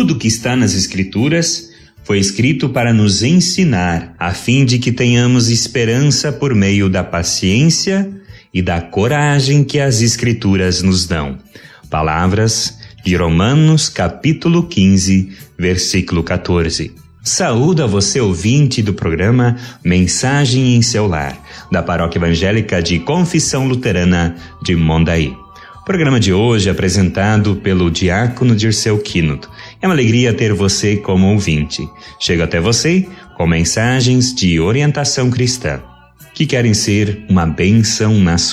Tudo que está nas Escrituras foi escrito para nos ensinar, a fim de que tenhamos esperança por meio da paciência e da coragem que as Escrituras nos dão. Palavras de Romanos capítulo 15, versículo 14. Saúdo a você, ouvinte do programa Mensagem em Seu Lar, da Paróquia Evangélica de Confissão Luterana de Mondaí. O programa de hoje é apresentado pelo diácono Dirceu Quinoto. É uma alegria ter você como ouvinte. Chego até você com mensagens de orientação cristã, que querem ser uma bênção na sua